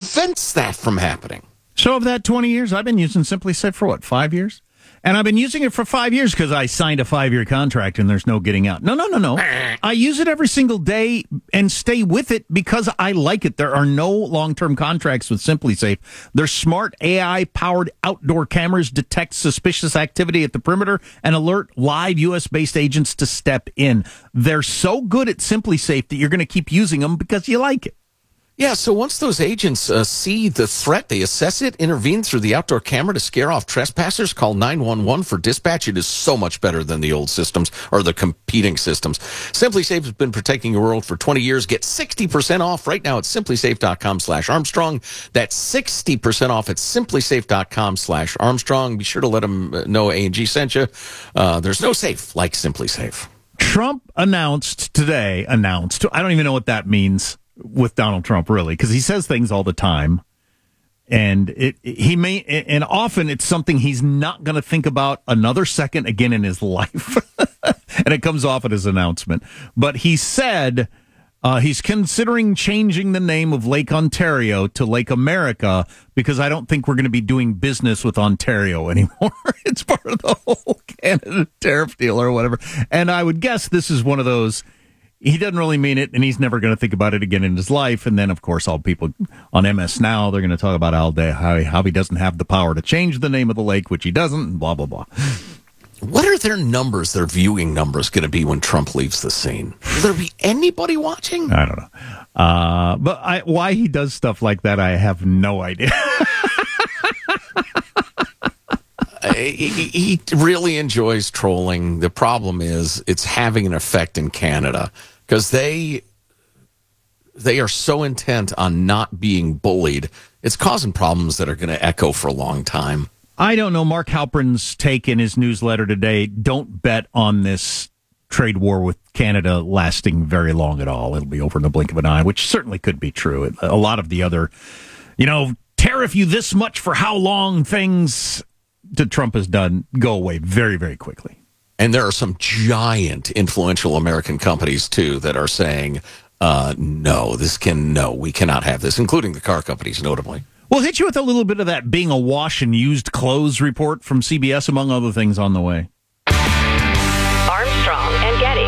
prevents that from happening. So of that 20 years, I've been using Simply Safe for what, 5 years? And I've been using it for 5 years because I signed a 5-year contract and there's no getting out. No. I use it every single day and stay with it because I like it. There are no long-term contracts with Simply Safe. Their smart AI-powered outdoor cameras detect suspicious activity at the perimeter and alert live U.S.-based agents to step in. They're so good at Simply Safe that you're going to keep using them because you like it. Yeah, so once those agents see the threat, they assess it, intervene through the outdoor camera to scare off trespassers, call 911 for dispatch. It is so much better than the old systems or the competing systems. Simply Safe has been protecting your world for 20 years. Get 60% off right now at simplysafe.com/Armstrong. That's 60% off at simplysafe.com/Armstrong. Be sure to let them know A&G sent you. There's no safe like Simply Safe. Trump announced today, I don't even know what that means with Donald Trump, really, because he says things all the time, and and often it's something he's not going to think about another second again in his life, and it comes off at his announcement. But he said he's considering changing the name of Lake Ontario to Lake America because I don't think we're going to be doing business with Ontario anymore. It's part of the whole Canada tariff deal or whatever, and I would guess this is one of those. He doesn't really mean it, and he's never going to think about it again in his life. And then, of course, all people on MS Now, they're going to talk about how he doesn't have the power to change the name of the lake, which he doesn't, and blah, blah, blah. What are their viewing numbers going to be when Trump leaves the scene? Will there be anybody watching? I don't know. But why he does stuff like that, I have no idea. He really enjoys trolling. The problem is it's having an effect in Canada because they are so intent on not being bullied. It's causing problems that are going to echo for a long time. I don't know. Mark Halperin's take in his newsletter today, don't bet on this trade war with Canada lasting very long at all. It'll be over in the blink of an eye, which certainly could be true. A lot of the other, tariff you this much for how long things that Trump has done go away very, very quickly. And there are some giant influential American companies, too, that are saying, no, we cannot have this, including the car companies, notably. We'll hit you with a little bit of that being a wash and used clothes report from CBS, among other things, on the way. Armstrong and Getty.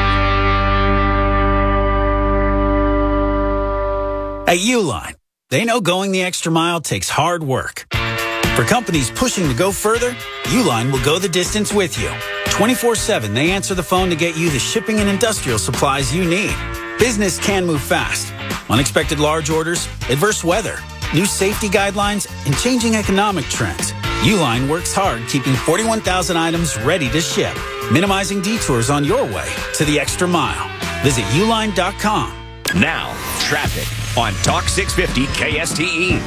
At Uline, they know going the extra mile takes hard work. For companies pushing to go further, Uline will go the distance with you. 24/7, they answer the phone to get you the shipping and industrial supplies you need. Business can move fast. Unexpected large orders, adverse weather, new safety guidelines, and changing economic trends. Uline works hard keeping 41,000 items ready to ship, minimizing detours on your way to the extra mile. Visit uline.com. Now, traffic on Talk 650 KSTE.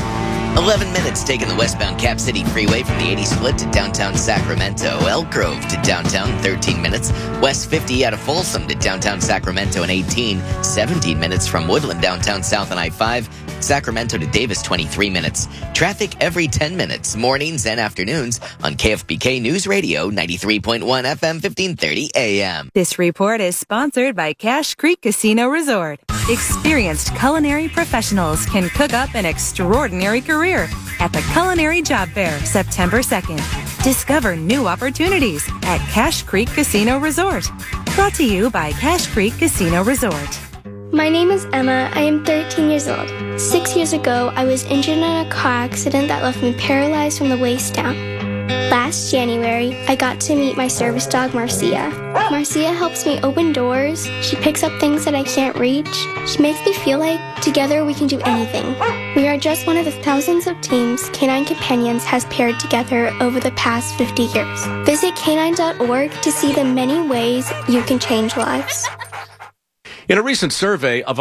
11 minutes taking the westbound Cap City Freeway from the 80 split to downtown Sacramento. Elk Grove to downtown, 13 minutes. West 50 out of Folsom to downtown Sacramento in 18. 17 minutes from Woodland downtown south on I-5. Sacramento to Davis, 23 minutes. Traffic every 10 minutes, mornings and afternoons on KFBK News Radio, 93.1 FM, 1530 AM. This report is sponsored by Cache Creek Casino Resort. Experienced culinary professionals can cook up an extraordinary career at the Culinary Job Fair, September 2nd. Discover new opportunities at Cache Creek Casino Resort. Brought to you by Cache Creek Casino Resort. My name is Emma. I am 13 years old. 6 years ago, I was injured in a car accident that left me paralyzed from the waist down. Last January, I got to meet my service dog, Marcia. Marcia helps me open doors. She picks up things that I can't reach. She makes me feel like together we can do anything. We are just one of the thousands of teams Canine Companions has paired together over the past 50 years. Visit canine.org to see the many ways you can change lives. In a recent survey of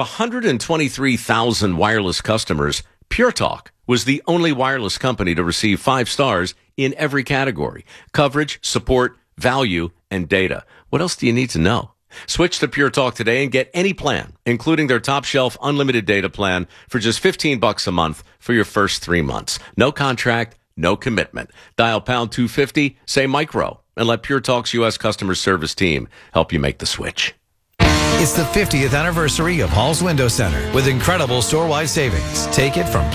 123,000 wireless customers, Pure Talk was the only wireless company to receive 5 stars in every category: coverage, support, value, and data. What else do you need to know? Switch to Pure Talk today and get any plan, including their top shelf unlimited data plan, for just $15 a month for your first 3 months. No contract, no commitment. Dial pound 250, say micro, and let Pure Talk's U.S. customer service team help you make the switch. It's the 50th anniversary of Hall's Window Center with incredible store-wide savings. Take it from